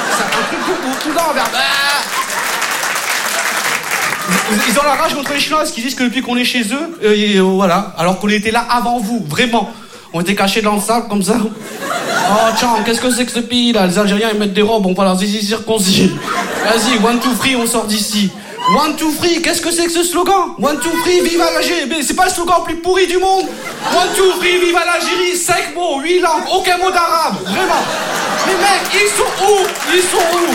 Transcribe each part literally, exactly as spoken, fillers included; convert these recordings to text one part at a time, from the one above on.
C'est un truc de ouf, tout le temps, vers... Ils ont la rage contre les Chinois parce qu'ils disent que depuis qu'on est chez eux, euh, et, euh, voilà, alors qu'on était là avant vous, vraiment. On était cachés dans le sable comme ça. Oh tiens, qu'est-ce que c'est que ce pays là? Les Algériens ils mettent des robes, on va leur zizi circoncis. Vas-y, one two three, on sort d'ici. One two three, qu'est-ce que c'est que ce slogan? One two three, vive l'Algérie. Mais c'est pas le slogan le plus pourri du monde. One two three, vive l'Algérie. Cinq mots, huit langues, aucun mot d'arabe, vraiment. Les mecs, ils sont où? Ils sont où?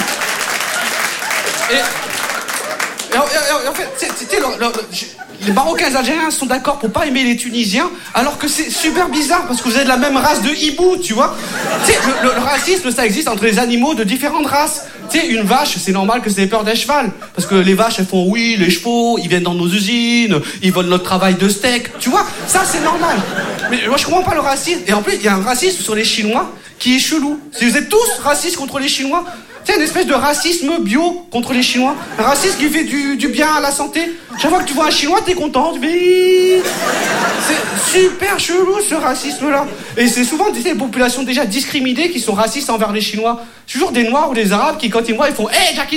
Et... Et en, et en, en fait, c'est, c'est, le, le, le, les Marocains et les Algériens sont d'accord pour pas aimer les Tunisiens, alors que c'est super bizarre parce que vous êtes de la même race de hibou, tu vois. Tu sais, le, le, le racisme, ça existe entre les animaux de différentes races. Tu sais, une vache, c'est normal que ça ait peur d'un cheval, parce que les vaches, elles font oui, les chevaux, ils viennent dans nos usines, ils volent notre travail de steak, tu vois. Ça, c'est normal. Mais moi, je comprends pas le racisme. Et en plus, il y a un racisme sur les Chinois qui est chelou. Si vous êtes tous racistes contre les Chinois. C'est une espèce de racisme bio contre les Chinois. Un racisme qui fait du, du bien à la santé. Chaque fois que tu vois un Chinois, t'es content. Tu fais... C'est super chelou, ce racisme-là. Et c'est souvent tu sais, des populations déjà discriminées qui sont racistes envers les Chinois. C'est toujours des Noirs ou des Arabes qui, quand ils me voient, ils font « Hey, Jackie Chan !»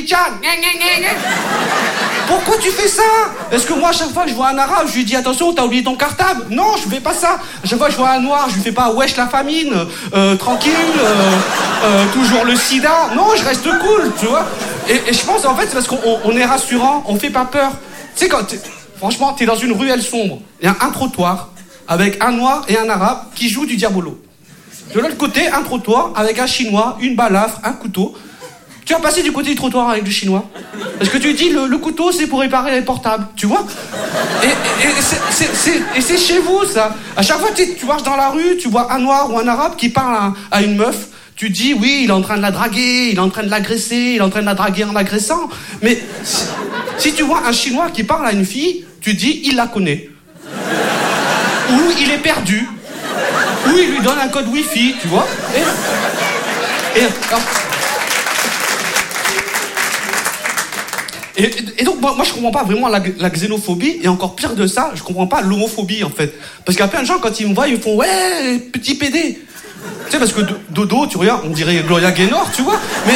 Pourquoi tu fais ça? Est-ce que moi, à chaque fois que je vois un Arabe, je lui dis « Attention, t'as oublié ton cartable !» Non, je fais pas ça. À chaque fois que je vois un Noir, je lui fais pas « Wesh, la famine euh, tranquille, euh, euh, toujours le sida !» Non, je reste cool, tu vois. Et, et je pense, en fait, c'est parce qu'on on est rassurant, on fait pas peur. Tu sais, quand t'es, franchement, t'es dans une ruelle sombre, il y a un trottoir avec un Noir et un Arabe qui jouent du diabolo. De l'autre côté, un trottoir avec un Chinois, une balafre, un couteau. Tu vas passer du côté du trottoir avec le Chinois. Parce que tu dis, le, le couteau, c'est pour réparer les portables, tu vois. Et, et, et, c'est, c'est, c'est, et c'est chez vous, ça. À chaque fois que tu marches dans la rue, tu vois un Noir ou un Arabe qui parle à, à une meuf. Tu dis, oui, il est en train de la draguer, il est en train de l'agresser, il est en train de la draguer en l'agressant. Mais si, si tu vois un Chinois qui parle à une fille, tu dis, il la connaît. Ou il est perdu. Ou il lui donne un code Wi-Fi, tu vois. Et, et, alors, et, et donc, moi, moi, je comprends pas vraiment la, la xénophobie, et encore pire de ça, je comprends pas l'homophobie, en fait. Parce qu'il y a plein de gens, quand ils me voient, ils font, ouais, petit pédé. Tu sais, parce que Dodo, tu regardes, on dirait Gloria Gaynor, tu vois, mais...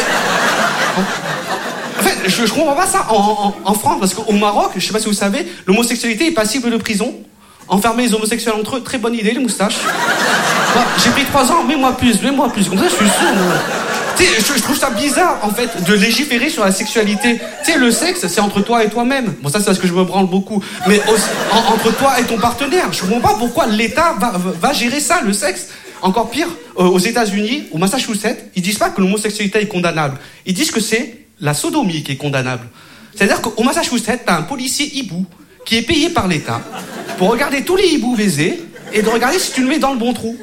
En fait, je, je comprends pas ça en, en, en France, parce qu'au Maroc, je sais pas si vous savez, l'homosexualité est passible de prison. Enfermer les homosexuels entre eux, très bonne idée, les moustaches. Moi, j'ai pris trois ans, mets-moi plus, mets-moi plus, comme ça je suis sûr. Tu sais, je, je trouve ça bizarre, en fait, de légiférer sur la sexualité. Tu sais, le sexe, c'est entre toi et toi-même. Bon, ça, c'est parce que je me branle beaucoup. Mais aussi, en, entre toi et ton partenaire. Je comprends pas pourquoi l'État va, va gérer ça, le sexe. Encore pire, euh, aux États-Unis, au Massachusetts, ils disent pas que l'homosexualité est condamnable. Ils disent que c'est la sodomie qui est condamnable. C'est-à-dire qu'au Massachusetts, t'as un policier hibou qui est payé par l'État pour regarder tous les hiboux baisés et de regarder si tu le mets dans le bon trou.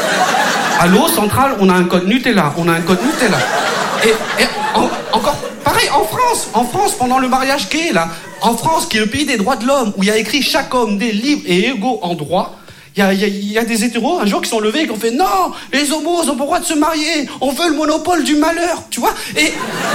Allô, Centrale, on a un code Nutella, on a un code Nutella. Et, et en, encore, pareil, en France, en France, pendant le mariage gay, là, en France, qui est le pays des droits de l'homme, où il y a écrit chaque homme des libres et égaux en droit. Il y a, y, a, y a des hétéros, un jour, qui sont levés et qui ont fait « Non, les homos ont pas le droit de se marier, on veut le monopole du malheur », tu vois. Et,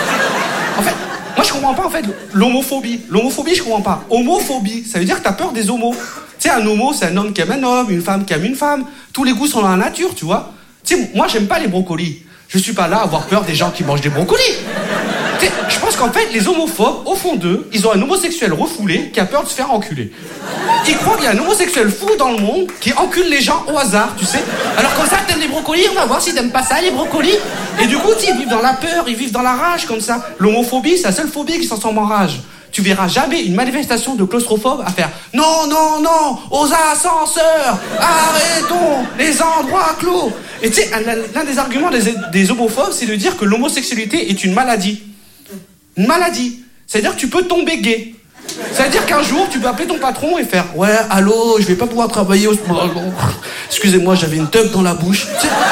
en fait, moi, je comprends pas, en fait, l'homophobie. L'homophobie, je comprends pas. Homophobie, ça veut dire que t'as peur des homos. Tu sais, un homo, c'est un homme qui aime un homme, une femme qui aime une femme. Tous les goûts sont dans la nature, tu vois. Tu sais, moi, j'aime pas les brocolis. Je suis pas là à avoir peur des gens qui mangent des brocolis. Tu sais, je pense qu'en fait, les homophobes, au fond d'eux, ils ont un homosexuel refoulé qui a peur de se faire enculer. Ils croient qu'il y a un homosexuel fou dans le monde qui encule les gens au hasard, tu sais. Alors comme ça, t'aimes les brocolis, on va voir si t'aimes pas ça, les brocolis. Et du coup, ils vivent dans la peur, ils vivent dans la rage, comme ça. L'homophobie, c'est la seule phobie qui s'en sort en rage. Tu verras jamais une manifestation de claustrophobes à faire « Non, non, non, aux ascenseurs, arrêtons les endroits clos !» Et tu sais, l'un des arguments des, des homophobes, c'est de dire que l'homosexualité est une maladie. Une maladie. C'est-à-dire que tu peux tomber gay. C'est-à-dire qu'un jour, tu peux appeler ton patron et faire « Ouais, allô, je vais pas pouvoir travailler au... Excusez-moi, j'avais une teub dans la bouche. »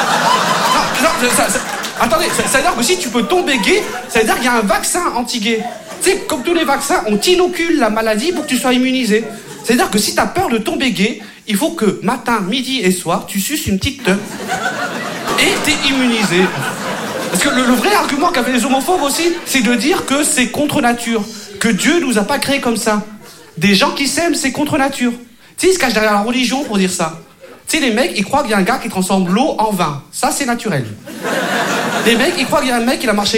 Non, non, ça, ça... Attendez, ça, ça veut dire que si tu peux tomber gay, ça veut dire qu'il y a un vaccin anti-gay. Tu sais, comme tous les vaccins, on t'inocule la maladie pour que tu sois immunisé. C'est-à-dire que si t'as peur de tomber gay, il faut que matin, midi et soir, tu suces une petite teub et t'es immunisé. Parce que le, le vrai argument qu'avaient les homophobes aussi, c'est de dire que c'est contre nature, que Dieu nous a pas créés comme ça. Des gens qui s'aiment, c'est contre nature. Tu sais, ils se cachent derrière la religion pour dire ça. Tu sais, les mecs, ils croient qu'il y a un gars qui transforme l'eau en vin. Ça, c'est naturel. Les mecs, ils croient qu'il y a un mec qui a marché